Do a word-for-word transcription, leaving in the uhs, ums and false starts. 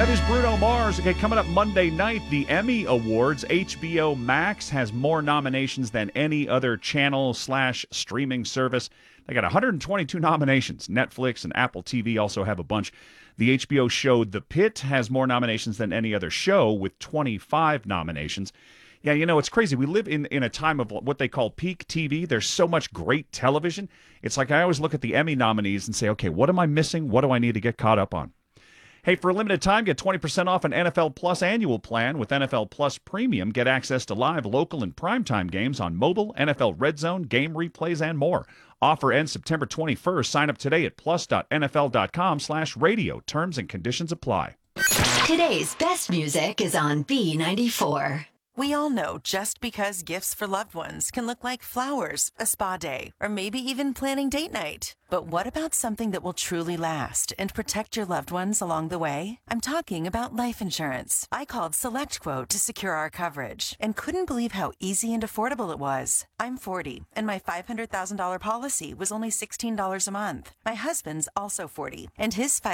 That is Bruno Mars. Okay, coming up Monday night, the Emmy Awards. H B O Max has more nominations than any other channel slash streaming service. They got one hundred twenty-two nominations. Netflix and Apple T V also have a bunch. The H B O show The Pitt has more nominations than any other show with twenty-five nominations. Yeah, you know, it's crazy. We live in, in a time of what they call peak T V. There's so much great television. It's like I always look at the Emmy nominees and say, okay, what am I missing? What do I need to get caught up on? Hey, for a limited time, get twenty percent off an N F L Plus annual plan with N F L Plus Premium. Get access to live, local, and primetime games on mobile, N F L Red Zone, game replays, and more. Offer ends September twenty-first. Sign up today at plus.nfl.com slash radio. Terms and conditions apply. Today's best music is on B ninety-four. We all know just because gifts for loved ones can look like flowers, a spa day, or maybe even planning date night. But what about something that will truly last and protect your loved ones along the way? I'm talking about life insurance. I called SelectQuote to secure our coverage and couldn't believe how easy and affordable it was. I'm forty, and my five hundred thousand dollars policy was only sixteen dollars a month. My husband's also forty, and his